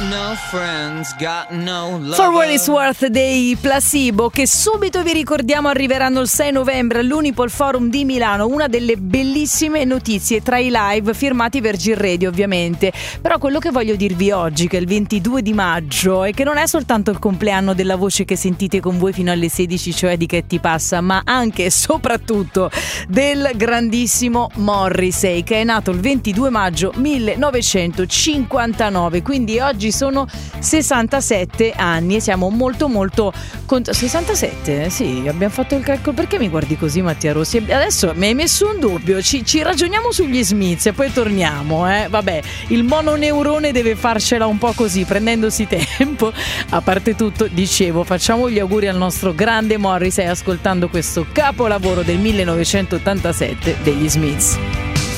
no friends, got no love. For What It's Worth dei Placebo, che subito vi ricordiamo arriveranno il 6 novembre all'Unipol Forum di Milano, una delle bellissime notizie tra i live firmati Virgin Radio ovviamente. Però quello che voglio dirvi oggi, che è il 22 di maggio, è che non è soltanto il compleanno della voce che sentite con voi fino alle 16, cioè di Che ti passa, ma anche e soprattutto del grandissimo Morrissey, che è nato il 22 maggio 1959, quindi oggi sono 67 anni e siamo molto 67? Sì, abbiamo fatto il calcolo. Perché mi guardi così, Mattia Rossi? Adesso mi hai messo un dubbio, ci ragioniamo sugli Smiths e poi torniamo, vabbè, il mononeurone deve farcela un po' così, prendendosi tempo. A parte tutto, dicevo, facciamo gli auguri al nostro grande Morrissey ascoltando questo capolavoro del 1987 degli Smiths.